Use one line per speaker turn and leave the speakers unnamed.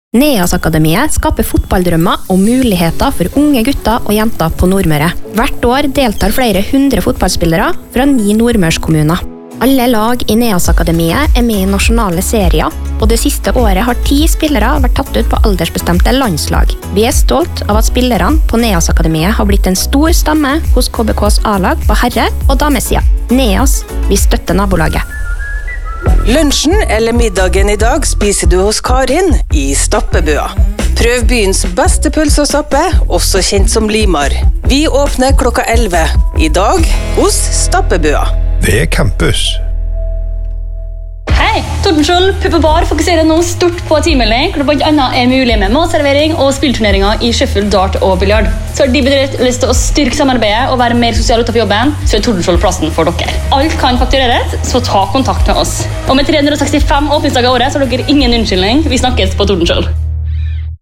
Neas-akademiet skaper fotballdrømmer og muligheter for unge gutter og jenter på Nordmøre. Hvert år deltar flere 100 fotballspillere fra 9 nordmørskommuner. Alle lag i Neas-akademiet med i nasjonale serier, og det siste året har 10 spillere vært tatt ut på aldersbestemte landslag. Vi stolt av at spillerne på Neas-akademiet har blitt en stor stamme hos KBKs A-lag på herre- og damesida. Neas, vi støtter nabolaget.
Lunsjen eller middagen i dag spiser du hos Karin i Stappebøa. Prøv byens beste pølse og stappe, også kjent som Limar. Vi åpner klokka 11. I dag hos Stappebøa.
Ved campus.
Hei, Tordenskjold Pub & Bar fokuserer nå stort på teammelding, hvor det blant annet mulig med matservering og spillturneringer i shuffle, dart og biljard. Så har de bedrift lyst til å styrke samarbeidet og være mer sosial utenfor jobben, så Tordenskjold plassen for dere. Alt kan faktureres, så ta kontakt med oss. Og med 365 åpningsdager i året, så har dere ingen unnskyldning. Vi snakkes på Tordenskjold.